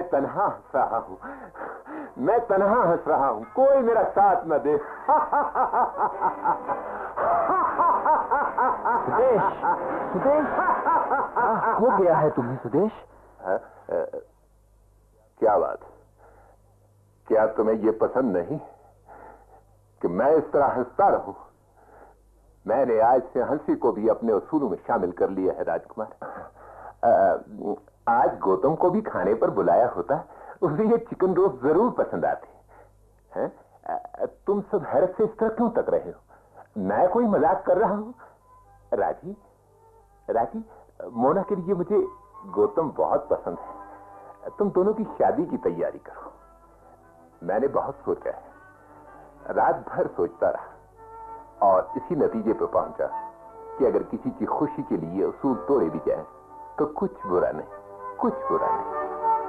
तन्हा हंस रहा हूँ, मैं तन्हा हंस रहा हूँ, कोई मेरा साथ न दे। सुदेश, सुदेश, हो गया है तुम्हें सुदेश? क्या बात? क्या तुम्हें यह पसंद नहीं कि मैं इस तरह हंसता रहूं? मैंने आज से हंसी को भी अपने उसूलों में शामिल कर लिया है राजकुमार। आज गौतम को भी खाने पर बुलाया होता, उसे ये चिकन रोस्ट जरूर पसंद आती है। तुम सब हैरत से इस तरह क्यों तक रहे हो? मैं कोई मजाक कर रहा हूं? राजी, राजी, मोना के लिए मुझे गौतम बहुत पसंद है। तुम दोनों की शादी की तैयारी करो। मैंने बहुत सोचा है, रात भर सोचता रहा और इसी नतीजे पर पहुंचा कि अगर किसी की खुशी के लिए उसूल तोड़े भी जाए तो कुछ बुरा नहीं, कुछ बुरा नहीं।